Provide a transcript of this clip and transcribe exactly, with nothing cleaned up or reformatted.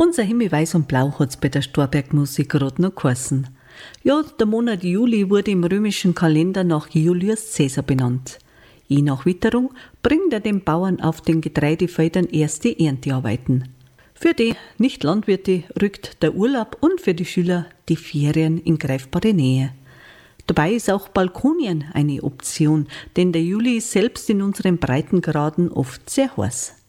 Unser Himmel weiß und blau hat's bei der Storbergmusik gerade noch geheißen. Ja, der Monat Juli wurde im römischen Kalender nach Julius Caesar benannt. Je nach Witterung bringt er den Bauern auf den Getreidefeldern erste Erntearbeiten. Für die Nicht-Landwirte rückt der Urlaub und für die Schüler die Ferien in greifbare Nähe. Dabei ist auch Balkonien eine Option, denn der Juli ist selbst in unseren Breitengraden oft sehr heiß.